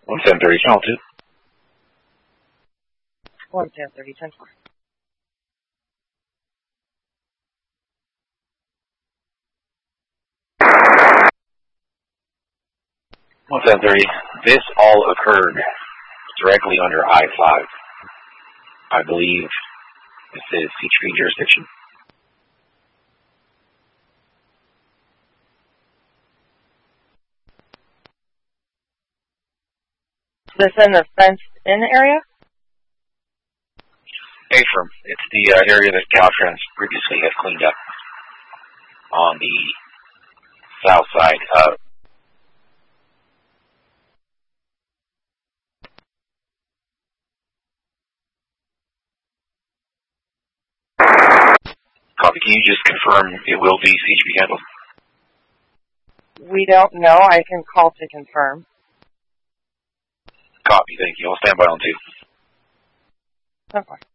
1730, channel 2. 1730, 10-4. This all occurred directly under I-5. I believe this is CHP jurisdiction. Is this in the fenced-in area? Afram. It's the area that Caltrans previously had cleaned up on the south side. Copy. Can you just confirm it will be CHP handled? We don't know. I can call to confirm. Copy. Thank you. I'll stand by on 2. Okay.